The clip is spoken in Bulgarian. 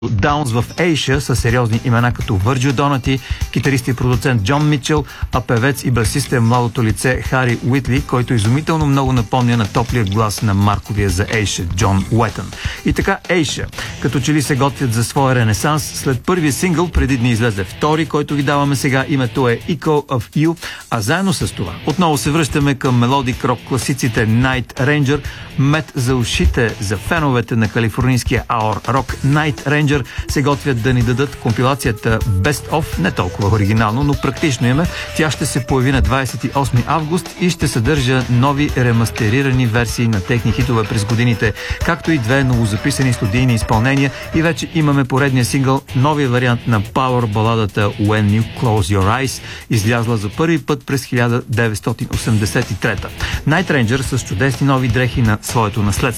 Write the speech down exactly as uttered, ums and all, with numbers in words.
Даунс в Asia са сериозни имена като Върджил Донати, китарист и продуцент Джон Мичел, а певец и басист е младото лице Хари Уитли, който изумително много напомня на топлия глас на марковия за Asia Джон Уетън. И така Asia, като че ли се готвят за своя ренесанс, след първия сингъл преди дни излезе втори, който ви даваме сега, името е Echo of You, а заедно с това отново се връщаме към мелодик рок класиците Night Ranger, мед за ушите за феновете на калифорнийския аур рок. Night Ranger се готвят да ни дадат компилацията Best of, не толкова оригинално, но практично име. Тя ще се появи на двадесет и осми август и ще съдържа нови ремастерирани версии на техни хитове през годините, както и две новозаписани студийни изпълнения, и вече имаме поредния сингъл, новия вариант на пауър баладата When You Close Your Eyes, излязла за първи път през хиляда деветстотин осемдесет и трета. Night Ranger с чудесни нови дрехи на своето наследство.